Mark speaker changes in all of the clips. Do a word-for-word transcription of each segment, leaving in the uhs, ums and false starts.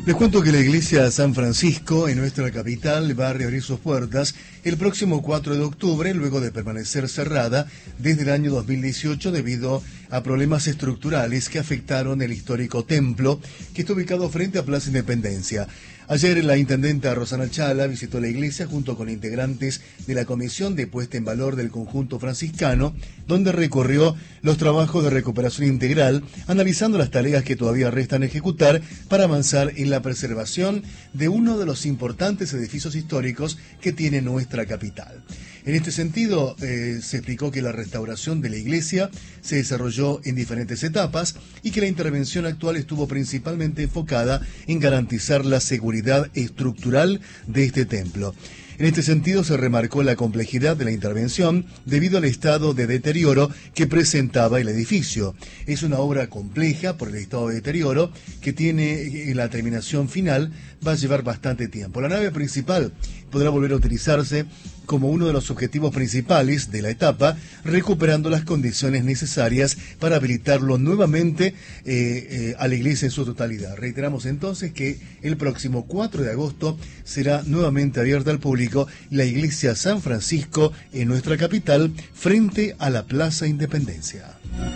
Speaker 1: Les cuento que la iglesia San Francisco, en nuestra capital, va a reabrir sus puertas el próximo cuatro de octubre, luego de permanecer cerrada desde el año dos mil dieciocho debido a problemas estructurales que afectaron el histórico templo, que está ubicado frente a Plaza Independencia. Ayer la intendenta Rosana Chala visitó la iglesia junto con integrantes de la Comisión de Puesta en Valor del Conjunto Franciscano, donde recorrió los trabajos de recuperación integral, analizando las tareas que todavía restan ejecutar para avanzar en la preservación de uno de los importantes edificios históricos que tiene nuestra capital. En este sentido, eh, se explicó que la restauración de la iglesia se desarrolló en diferentes etapas y que la intervención actual estuvo principalmente enfocada en garantizar la seguridad estructural de este templo. En este sentido, se remarcó la complejidad de la intervención debido al estado de deterioro que presentaba el edificio. Es una obra compleja por el estado de deterioro que tiene la terminación final, va a llevar bastante tiempo. La nave principal podrá volver a utilizarse como uno de los objetivos principales de la etapa, recuperando las condiciones necesarias para habilitarlo nuevamente eh, eh, a la iglesia en su totalidad. Reiteramos entonces que el próximo cuatro de agosto será nuevamente abierta al público la iglesia San Francisco en nuestra capital, frente a la Plaza Independencia.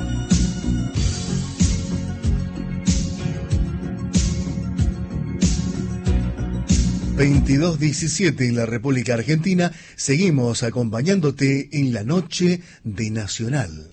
Speaker 1: veintidós diecisiete en la República Argentina, seguimos acompañándote en la noche de Nacional.